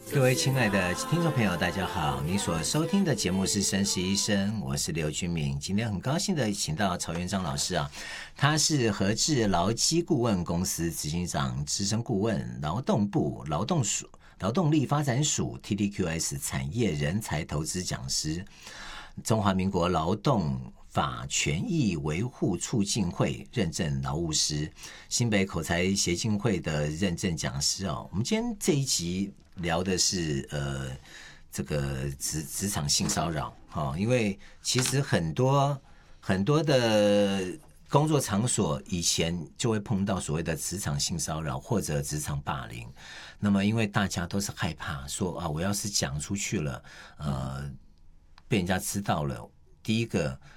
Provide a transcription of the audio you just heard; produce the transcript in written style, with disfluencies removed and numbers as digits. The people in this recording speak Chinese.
各位亲爱的听众朋友，大家好！你所收听的节目是《绅士医生》，我是刘君明。今天很高兴的请到曹元璋老师啊，他是和智劳基顾问公司执行长、资深顾问，劳动部劳动力发展署 TTQS 产业人才投资讲师，中华民国劳动法权益维护促进会认证劳务师，新北口才协进会的认证讲师哦。我们今天这一集聊的是这个职场性骚扰哦，因为其实很多的工作场所以前就会碰到所谓的职场性骚扰或者职场霸凌，那么因为大家都是害怕说啊，我要是讲出去了，被人家知道了，第一个